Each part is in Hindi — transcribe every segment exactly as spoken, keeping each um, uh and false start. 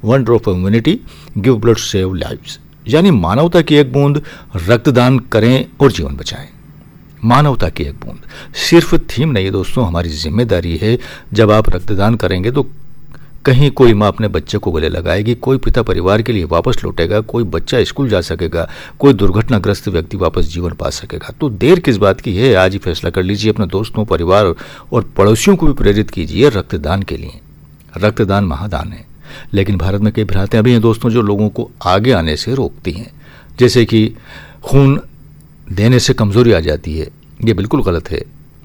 One drop of humanity give blood save lives, यानी मानवता की एक बूंद रक्तदान करें और जीवन बचाएं। मानवता की एक बूंद सिर्फ थीम नहीं है दोस्तों, हमारी जिम्मेदारी है। जब आप रक्तदान करेंगे तो कहीं कोई माँ अपने बच्चे को गले लगाएगी, कोई पिता परिवार के लिए वापस लौटेगा, कोई बच्चा स्कूल जा सकेगा, कोई दुर्घटनाग्रस्त व्यक्ति वापस जीवन पा सकेगा। तो देर किस बात की है, आज ही फैसला कर लीजिए। अपने दोस्तों, परिवार और पड़ोसियों को भी प्रेरित कीजिए रक्तदान के लिए। रक्तदान महादान है, लेकिन भारत में कई भ्रांतियां भी हैं दोस्तों जो लोगों को आगे आने से रोकती हैं, जैसे कि खून देने से कमजोरी आ जाती है। ये बिल्कुल गलत है।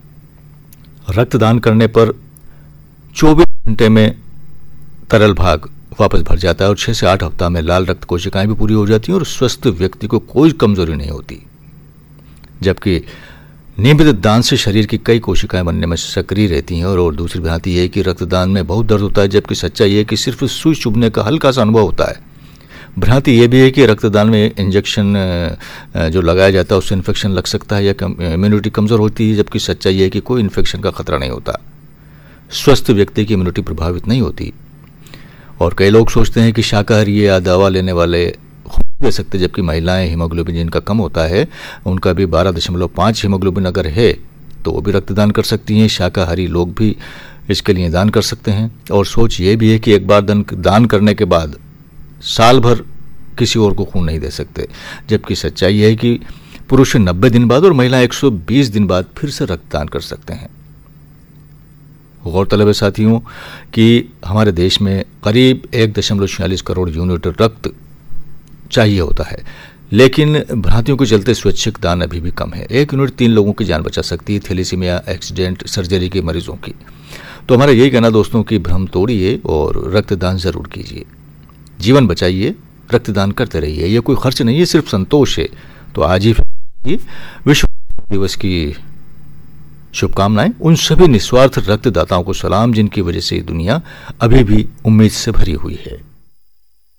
रक्तदान करने पर चौबीस घंटे में तरल भाग वापस भर जाता है और छह से आठ हफ्ता में लाल रक्त कोशिकाएं भी पूरी हो जाती हैं और स्वस्थ व्यक्ति को कोई कमजोरी नहीं होती। जबकि नियमित दान से शरीर की कई कोशिकाएं बनने में सक्रिय रहती हैं। और, और दूसरी भ्रांति यह है कि रक्तदान में बहुत दर्द होता है, जबकि सच्चाई यह है कि सिर्फ सुई चुभने का हल्का सा अनुभव होता है। भ्रांति यह भी है कि रक्तदान में इंजेक्शन जो लगाया जाता है उससे इन्फेक्शन लग सकता है या इम्यूनिटी कमज़ोर होती है, जबकि सच्चाई यह है कि कोई इन्फेक्शन का खतरा नहीं होता। स्वस्थ व्यक्ति की इम्यूनिटी प्रभावित नहीं होती। और कई लोग सोचते हैं कि शाकाहारी या दवा लेने वाले ले सकते, जबकि महिलाएं हीमोग्लोबिन जिनका कम होता है उनका भी बारह दशमलव पाँच हीमोग्लोबिन अगर है तो वो भी रक्तदान कर सकती हैं। शाकाहारी लोग भी इसके लिए दान कर सकते हैं। और सोच ये भी है कि एक बार दान करने के बाद साल भर किसी और को खून नहीं दे सकते, जबकि सच्चाई है कि पुरुष नब्बे दिन बाद और महिला एक सौ बीस दिन बाद फिर से रक्तदान कर सकते हैं। गौरतलब है साथियों कि हमारे देश में करीब एक दशमलव छियालीस करोड़ यूनिट रक्त चाहिए होता है, लेकिन भ्रांतियों के चलते स्वैच्छिक दान अभी भी कम है। एक यूनिट तीन लोगों की जान बचा सकती है, थैलेसीमिया, एक्सीडेंट, सर्जरी के मरीजों की। तो हमारा यही कहना दोस्तों कि भ्रम तोड़िए और रक्तदान जरूर कीजिए। जीवन बचाइए, रक्तदान करते रहिए। ये कोई खर्च नहीं है, सिर्फ संतोष है। तो आज ही विश्व दिवस की शुभकामनाएं उन सभी निस्वार्थ रक्तदाताओं को सलाम जिनकी वजह से दुनिया अभी भी उम्मीद से भरी हुई है।